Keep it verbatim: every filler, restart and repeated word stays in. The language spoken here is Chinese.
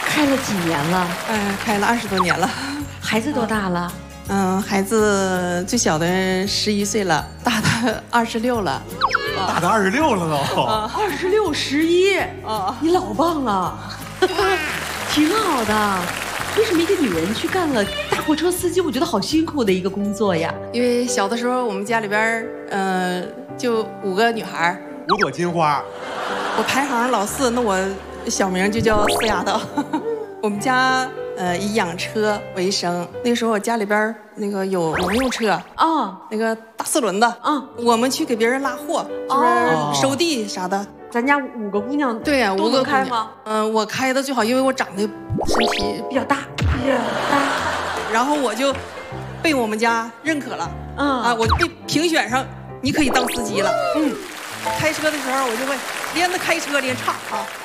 开了几年了？ 嗯，开了二十多年了。 孩子多大了？ 嗯，孩子最小的十一岁了，大的二十六了。 大的二十六了都。 二十六十一， 啊， 你老棒了，挺好的。为什么一个女人去干了大货车司机？我觉得好辛苦的一个工作呀。 因为小的时候我们家里边，嗯、呃，就五个女孩， 五朵金花。 我排行老四，那我小名就叫四丫头。我们家呃以养车为生，那个时候我家里边那个有农用车啊、 哦， 那个大四轮的， 嗯， 我们去给别人拉货，就是收地啥的。 咱家五个姑娘， 对呀、五个都能开吗？ 嗯、呃，我开的最好，因为我长得身体比较大，比较大。 然后我就被我们家认可了， 嗯啊，我就被评选上，你可以当司机了。嗯，开车的时候我就问，连着开车连唱啊。